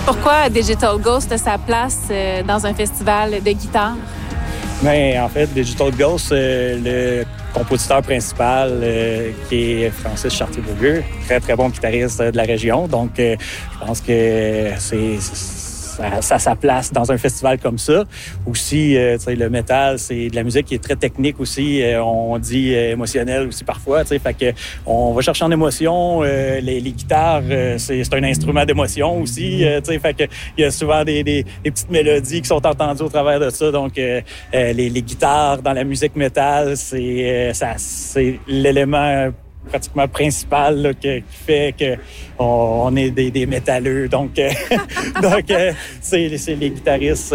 Pourquoi Digital Ghost a sa place dans un festival de guitare? Bien, en fait, Digital Ghost, le compositeur principal, qui est Francis Chartier-Beaulieu, très, très bon guitariste de la région. Donc, je pense que ça a sa place dans un festival comme ça. Aussi, le métal, c'est de la musique qui est très technique aussi. On dit émotionnelle aussi parfois. Fait que on va chercher en émotion. Les guitares, c'est un instrument d'émotion aussi. Fait que il y a souvent des petites mélodies qui sont entendues au travers de ça. Donc, les guitares dans la musique métal, c'est l'élément pratiquement principal là, qui fait qu'on est des métalleux. Donc, c'est les guitaristes,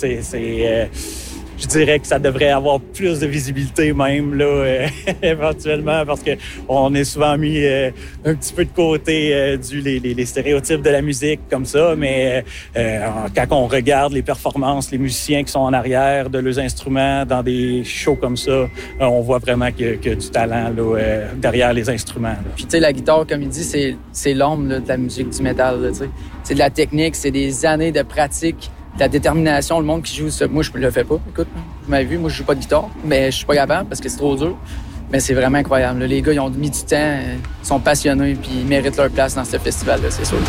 je dirais que ça devrait avoir plus de visibilité même, là, éventuellement, parce qu'on est souvent mis un petit peu de côté les stéréotypes de la musique comme ça, mais quand on regarde les performances, les musiciens qui sont en arrière de leurs instruments dans des shows comme ça, on voit vraiment qu'il y a du talent là, derrière les instruments. Là. Puis tu sais, la guitare, comme il dit, c'est l'ombre là, de la musique, du métal. Là, c'est de la technique, c'est des années de pratique. La détermination, le monde qui joue ça. Moi, je le fais pas. Écoute, vous m'avez vu, moi, je joue pas de guitare, mais je suis pas capable parce que c'est trop dur. Mais c'est vraiment incroyable. Là. Les gars, ils ont mis du temps, ils sont passionnés, puis ils méritent leur place dans ce festival-là, c'est sûr.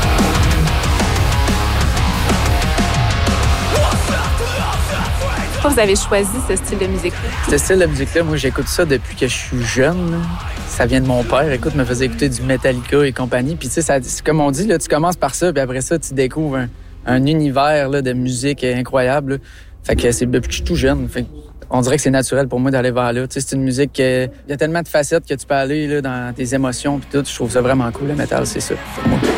Pourquoi vous avez choisi ce style de musique-là? Ce style de musique-là, moi, j'écoute ça depuis que je suis jeune. Là. Ça vient de mon père. Écoute, me faisait écouter du Metallica et compagnie. Puis, tu sais, comme on dit, là, tu commences par ça, puis après ça, tu découvres un univers là, de musique incroyable. Là. Fait que c'est depuis que je suis tout jeune. Fait on dirait que c'est naturel pour moi d'aller vers là. Tu sais, c'est une musique il y a tellement de facettes que tu peux aller là, dans tes émotions puis tout. Je trouve ça vraiment cool, le métal, c'est ça pour moi.